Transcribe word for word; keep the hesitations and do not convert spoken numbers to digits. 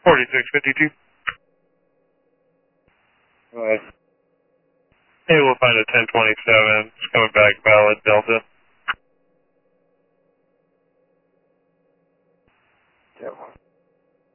forty-six fifty-two. Go ahead. Hey, we'll find a ten twenty-seven. It's coming back valid, Delta.